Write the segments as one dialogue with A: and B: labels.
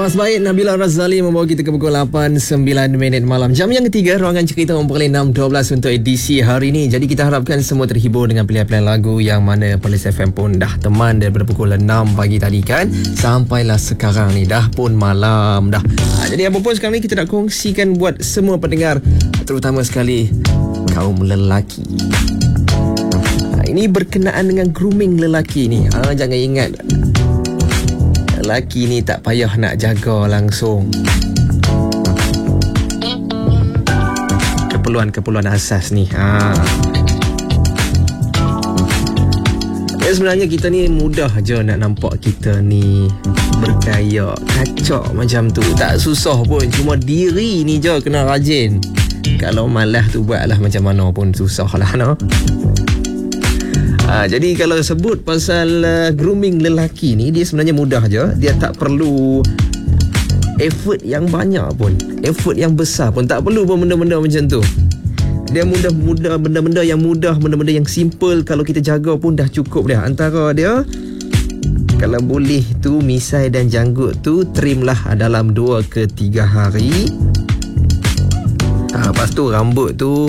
A: Awas baik, Nabila Razali membawa kita ke pukul 8.09 malam. Jam yang ketiga, ruangan cerita memperoleh 6.12 untuk edisi hari ini. Jadi kita harapkan semua terhibur dengan pilihan-pilihan lagu yang mana Perlis FM pun dah teman daripada pukul 6 pagi tadi kan. Sampailah sekarang ni, dah pun malam dah. Jadi apa pun sekarang ni kita nak kongsikan buat semua pendengar, terutama sekali kaum lelaki. Ini berkenaan dengan grooming lelaki ni. Jangan ingat lelaki ni tak payah nak jaga langsung. Keperluan asas ni. Sebenarnya kita ni mudah je nak nampak kita ni bergaya, kacak macam tu. Tak susah pun. Cuma diri ni je kena rajin. Kalau malas tu buatlah macam mana pun susah lah, no? Jadi kalau sebut pasal grooming lelaki ni, dia sebenarnya mudah je. Dia tak perlu effort yang banyak pun, effort yang besar pun. Tak perlu pun benda-benda macam tu. Dia mudah-mudah, benda-benda yang mudah, benda-benda yang simple, kalau kita jaga pun dah cukup dah. Antara dia, kalau boleh tu misai dan janggut tu trim lah dalam 2 ke 3 hari. Lepas tu rambut tu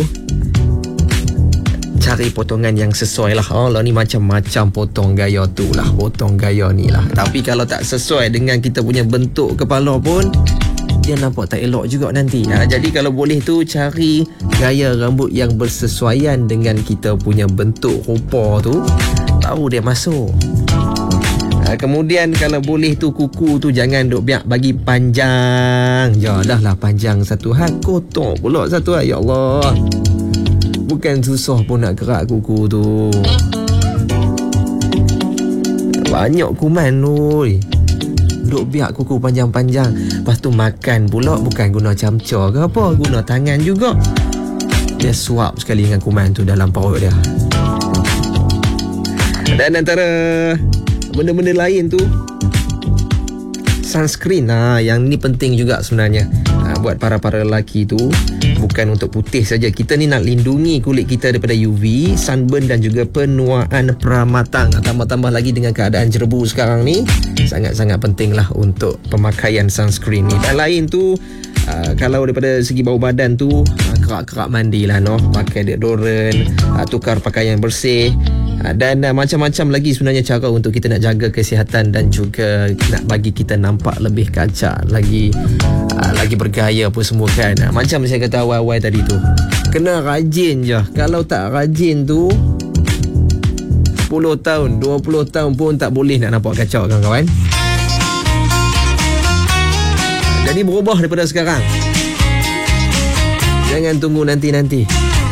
A: cari potongan yang sesuai lah. Lah ni macam-macam potong gaya tu lah, potong gaya ni lah. Tapi kalau tak sesuai dengan kita punya bentuk kepala pun, dia nampak tak elok juga nanti. Jadi kalau boleh tu cari gaya rambut yang bersesuaian dengan kita punya bentuk rupa tu, baru dia masuk. Kemudian kalau boleh tu kuku tu jangan duk biar bagi panjang je. Dah lah panjang satu hat, kotor pula satu hat. Ya Allah, bukan susah pun nak gerak kuku tu. Banyak kuman tu. Duk biar kuku panjang-panjang. Lepas tu makan pula bukan guna camca ke apa, guna tangan juga. Dia suap sekali dengan kuman tu dalam perut dia. Dan antara benda-benda lain tu, sunscreen. Yang ni penting juga sebenarnya. Buat para lelaki tu, bukan untuk putih saja. Kita ni nak lindungi kulit kita daripada UV, sunburn dan juga penuaan peramatang. Tambah-tambah lagi dengan keadaan jerebu sekarang ni, sangat-sangat penting lah untuk pemakaian sunscreen ni. Dan lain tu, kalau daripada segi bau badan tu, kerak-kerak mandi lah, no? Pakai deodoran, tukar pakaian bersih. Dan macam-macam lagi sebenarnya cara untuk kita nak jaga kesihatan dan juga nak bagi kita nampak lebih kacak, lagi bergaya apa semua kan. Macam saya kata awal-awal tadi tu, kena rajin je. Kalau tak rajin tu, 10 tahun, 20 tahun pun tak boleh nak nampak kacak, kawan-kawan. Jadi berubah daripada sekarang. Jangan tunggu nanti-nanti.